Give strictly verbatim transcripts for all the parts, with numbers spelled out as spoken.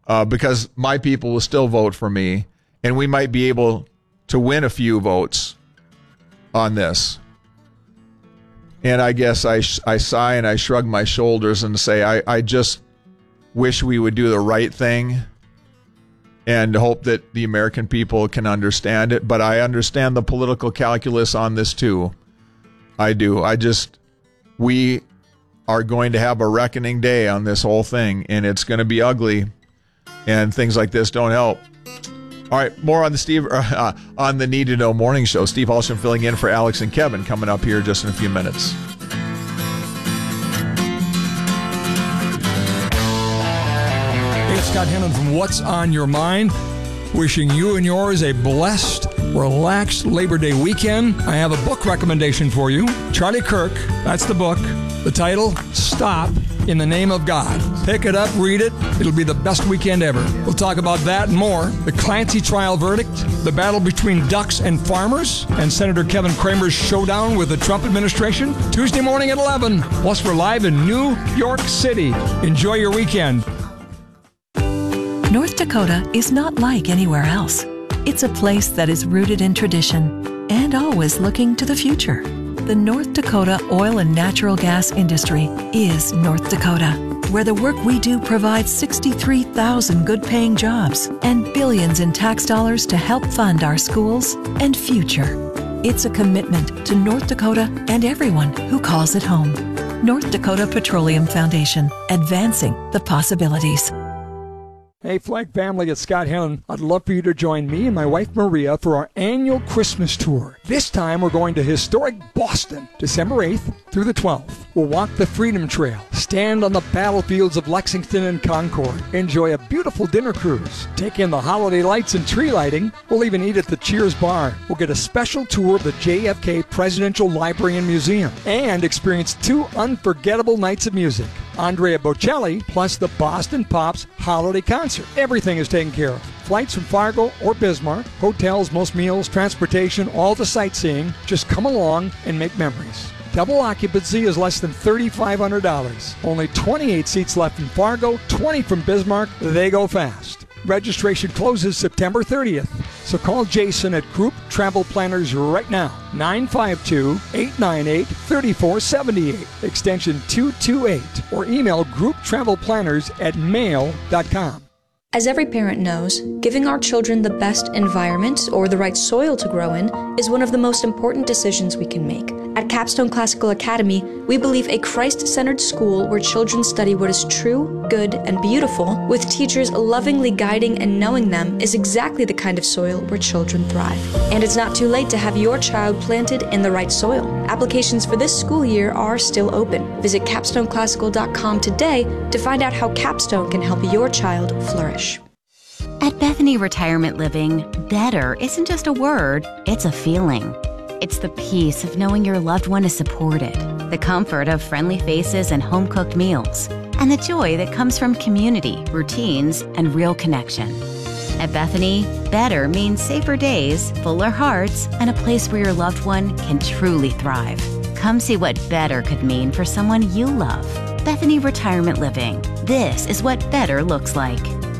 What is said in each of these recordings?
uh, because my people will still vote for me, and we might be able to win a few votes on this. And I guess I, I sigh and I shrug my shoulders and say, I, I just wish we would do the right thing and hope that the American people can understand it. But I understand the political calculus on this too. I do. I just, we are going to have a reckoning day on this whole thing, and it's going to be ugly, and things like this don't help. All right, more on the Steve uh, on the Need to Know Morning Show. Steve Ahlstrom filling in for Alex and Kevin coming up here just in a few minutes. Hey, it's Scott Hennon from What's on Your Mind. Wishing you and yours a blessed, relaxed Labor Day weekend. I have a book recommendation for you. Charlie Kirk, that's the book. The title, Stop in the Name of God. Pick it up, read it. It'll be the best weekend ever. We'll talk about that and more. The Clancy trial verdict, the battle between ducks and farmers, and Senator Kevin Cramer's showdown with the Trump administration. Tuesday morning at eleven. Plus, we're live in New York City. Enjoy your weekend. North Dakota is not like anywhere else. It's a place that is rooted in tradition and always looking to the future. The North Dakota oil and natural gas industry is North Dakota, where the work we do provides sixty-three thousand good-paying jobs and billions in tax dollars to help fund our schools and future. It's a commitment to North Dakota and everyone who calls it home. North Dakota Petroleum Foundation, advancing the possibilities. Hey, Flag family, it's Scott Hennon. I'd love for you to join me and my wife Maria for our annual Christmas tour. This time we're going to historic Boston, December eighth through the twelfth. We'll walk the Freedom Trail, stand on the battlefields of Lexington and Concord, enjoy a beautiful dinner cruise, take in the holiday lights and tree lighting. We'll even eat at the Cheers Bar. We'll get a special tour of the J F K Presidential Library and Museum and experience two unforgettable nights of music. Andrea Bocelli plus the Boston Pops Holiday Concert. Everything is taken care of. Flights from Fargo or Bismarck, hotels, most meals, transportation, all the sightseeing. Just come along and make memories. Double occupancy is less than three thousand five hundred dollars. Only twenty-eight seats left in Fargo, twenty from Bismarck. They go fast. Registration closes September thirtieth. So call Jason at Group Travel Planners right now. nine five two, eight nine eight, three four seven eight, extension two two eight, or email group travel planners at mail dot com. As every parent knows, giving our children the best environment or the right soil to grow in is one of the most important decisions we can make. At Capstone Classical Academy, we believe a Christ-centered school where children study what is true, good, and beautiful, with teachers lovingly guiding and knowing them, is exactly the kind of soil where children thrive. And it's not too late to have your child planted in the right soil. Applications for this school year are still open. Visit capstone classical dot com today to find out how Capstone can help your child flourish. At Bethany Retirement Living, better isn't just a word, it's a feeling. It's the peace of knowing your loved one is supported, the comfort of friendly faces and home-cooked meals, and the joy that comes from community, routines, and real connection. At Bethany, better means safer days, fuller hearts, and a place where your loved one can truly thrive. Come see what better could mean for someone you love. Bethany Retirement Living. This is what better looks like.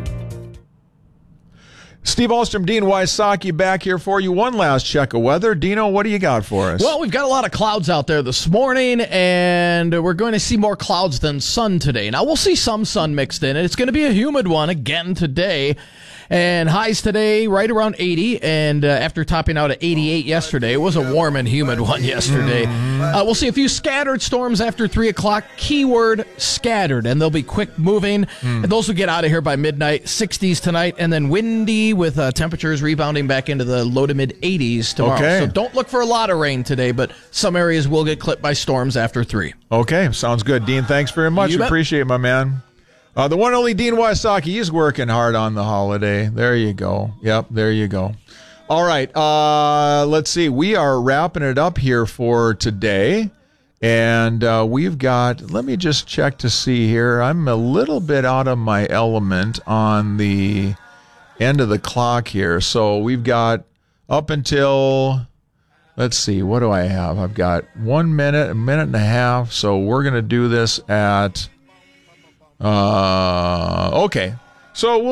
Steve Ahlstrom, Dean Wysocki back here for you. One last check of weather. Dino, what do you got for us? Well, we've got a lot of clouds out there this morning, and we're going to see more clouds than sun today. Now, we'll see some sun mixed in, and it's going to be a humid one again today. And highs today right around eighty, and uh, after topping out at eighty-eight yesterday, it was a warm and humid one yesterday. Uh, we'll see a few scattered storms after three o'clock. Keyword scattered, and they'll be quick moving. Mm. And those will get out of here by midnight. sixties tonight, and then windy with uh, temperatures rebounding back into the low to mid eighties tomorrow. Okay. So don't look for a lot of rain today, but some areas will get clipped by storms after three. Okay, sounds good. Dean, thanks very much. Appreciate it, my man. Uh, the one and only Dean Wysocki, he's working hard on the holiday. There you go. Yep, there you go. All right, uh, let's see. We are wrapping it up here for today. And uh, we've got, let me just check to see here. I'm a little bit out of my element on the end of the clock here. So we've got up until, let's see, what do I have? I've got one minute, a minute and a half. So we're going to do this at... Uh, okay. So we'll